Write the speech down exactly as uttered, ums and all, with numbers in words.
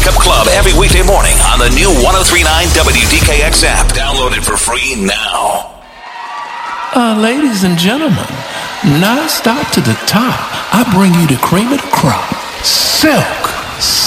Wake Up Club every weekday morning on the new one oh three point nine W D K X app. Download it for free now. Uh, ladies and gentlemen, now stop to the top. I bring you the cream of the crop. Silk.